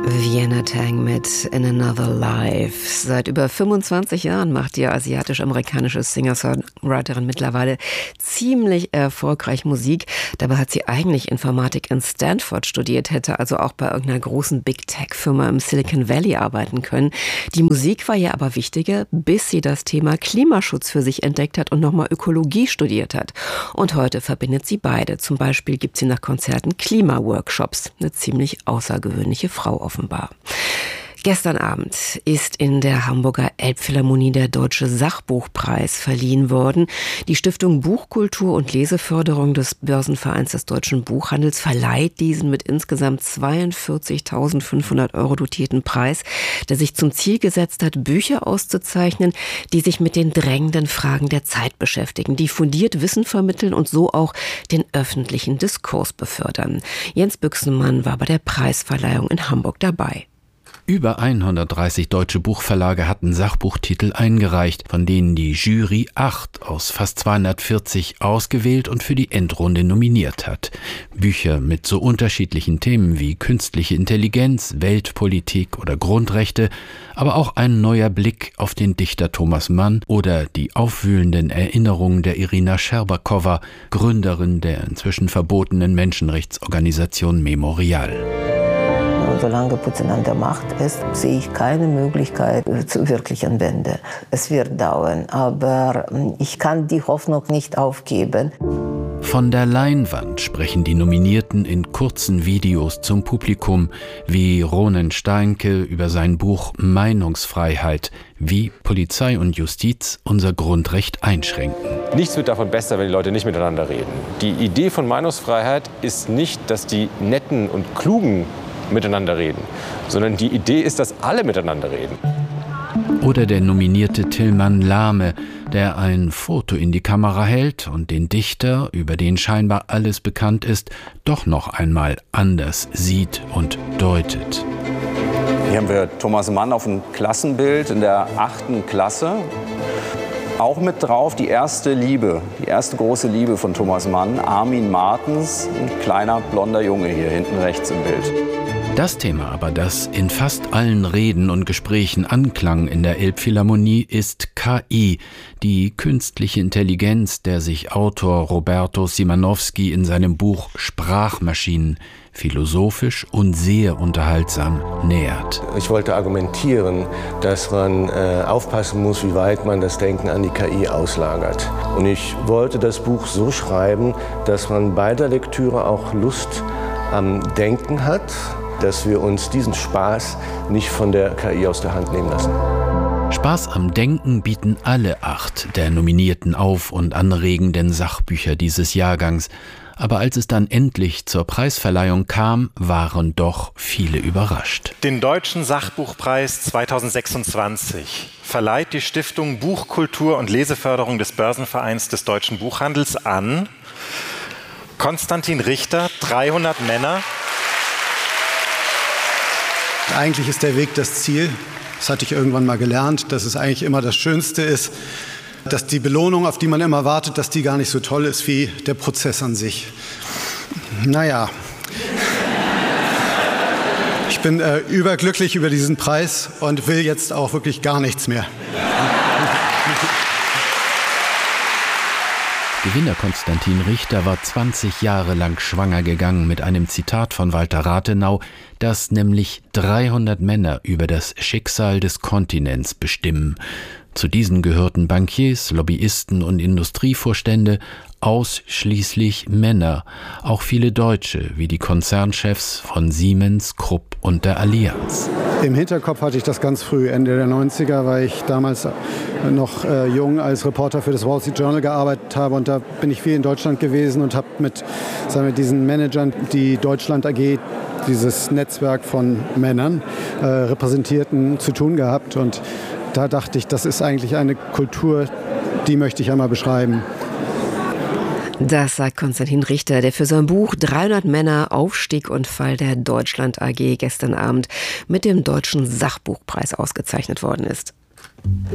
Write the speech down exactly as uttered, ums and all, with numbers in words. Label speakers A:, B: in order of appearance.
A: Vienna Tang mit In Another Life. Seit über fünfundzwanzig Jahren macht die asiatisch-amerikanische Singer-Songwriterin mittlerweile ziemlich erfolgreich Musik. Dabei hat sie eigentlich Informatik in Stanford studiert, hätte also auch bei irgendeiner großen Big-Tech-Firma im Silicon Valley arbeiten können. Die Musik war ihr aber wichtiger, bis sie das Thema Klimaschutz für sich entdeckt hat und nochmal Ökologie studiert hat. Und heute verbindet sie beide. Zum Beispiel gibt sie nach Konzerten Klimaworkshops. Eine ziemlich außergewöhnliche Frau offenbar. Gestern Abend ist in der Hamburger Elbphilharmonie der Deutsche Sachbuchpreis verliehen worden. Die Stiftung Buchkultur und Leseförderung des Börsenvereins des Deutschen Buchhandels verleiht diesen mit insgesamt zweiundvierzigtausendfünfhundert Euro dotierten Preis, der sich zum Ziel gesetzt hat, Bücher auszuzeichnen, die sich mit den drängenden Fragen der Zeit beschäftigen, die fundiert Wissen vermitteln und so auch den öffentlichen Diskurs befördern. Jens Büchsenmann war bei der Preisverleihung in Hamburg dabei.
B: Über hundertdreißig deutsche Buchverlage hatten Sachbuchtitel eingereicht, von denen die Jury acht aus fast zweihundertvierzig ausgewählt und für die Endrunde nominiert hat. Bücher mit so unterschiedlichen Themen wie künstliche Intelligenz, Weltpolitik oder Grundrechte, aber auch ein neuer Blick auf den Dichter Thomas Mann oder die aufwühlenden Erinnerungen der Irina Scherbakowa, Gründerin der inzwischen verbotenen Menschenrechtsorganisation Memorial.
C: Solange Putin an der Macht ist, sehe ich keine Möglichkeit zur wirklichen Wende. Es wird dauern, aber ich kann die Hoffnung nicht aufgeben.
B: Von der Leinwand sprechen die Nominierten in kurzen Videos zum Publikum, wie Ronen Steinke über sein Buch Meinungsfreiheit, wie Polizei und Justiz unser Grundrecht einschränken.
D: Nichts wird davon besser, wenn die Leute nicht miteinander reden. Die Idee von Meinungsfreiheit ist nicht, dass die Netten und Klugen miteinander reden, sondern die Idee ist, dass alle miteinander reden.
B: Oder der nominierte Tilman Lahme, der ein Foto in die Kamera hält und den Dichter, über den scheinbar alles bekannt ist, doch noch einmal anders sieht und deutet.
E: Hier haben wir Thomas Mann auf dem Klassenbild in der achten Klasse. Auch mit drauf die erste Liebe, die erste große Liebe von Thomas Mann, Armin Martens, ein kleiner blonder Junge hier hinten rechts im Bild.
B: Das Thema aber, das in fast allen Reden und Gesprächen anklang in der Elbphilharmonie, ist K I, die künstliche Intelligenz, der sich Autor Roberto Simanowski in seinem Buch Sprachmaschinen philosophisch und sehr unterhaltsam nähert.
F: Ich wollte argumentieren, dass man äh, aufpassen muss, wie weit man das Denken an die K I auslagert. Und ich wollte das Buch so schreiben, dass man bei der Lektüre auch Lust am Denken hat, dass wir uns diesen Spaß nicht von der K I aus der Hand nehmen lassen.
B: Spaß am Denken bieten alle acht der nominierten auf- und anregenden Sachbücher dieses Jahrgangs. Aber als es dann endlich zur Preisverleihung kam, waren doch viele überrascht.
G: Den Deutschen Sachbuchpreis zweitausendsechsundzwanzig verleiht die Stiftung Buchkultur und Leseförderung des Börsenvereins des Deutschen Buchhandels an Konstantin Richter, dreihundert Männer.
H: Eigentlich ist der Weg das Ziel. Das hatte ich irgendwann mal gelernt, dass es eigentlich immer das Schönste ist, dass die Belohnung, auf die man immer wartet, dass die gar nicht so toll ist wie der Prozess an sich. Naja, ich bin äh, überglücklich über diesen Preis und will jetzt auch wirklich gar nichts mehr.
B: Gewinner Konstantin Richter war zwanzig Jahre lang schwanger gegangen mit einem Zitat von Walter Rathenau, das nämlich dreihundert Männer über das Schicksal des Kontinents bestimmen. Zu diesen gehörten Bankiers, Lobbyisten und Industrievorstände, ausschließlich Männer, auch viele Deutsche, wie die Konzernchefs von Siemens, Krupp und der Allianz.
H: Im Hinterkopf hatte ich das ganz früh, Ende der neunziger, weil ich damals noch äh, jung als Reporter für das Wall Street Journal gearbeitet habe. Und da bin ich viel in Deutschland gewesen und habe mit, sagen wir, diesen Managern, die Deutschland A G, dieses Netzwerk von Männern, äh, repräsentierten, zu tun gehabt. Und da dachte ich, das ist eigentlich eine Kultur, die möchte ich einmal beschreiben.
A: Das sagt Konstantin Richter, der für sein Buch dreihundert Männer, Aufstieg und Fall der Deutschland A G gestern Abend mit dem Deutschen Sachbuchpreis ausgezeichnet worden ist.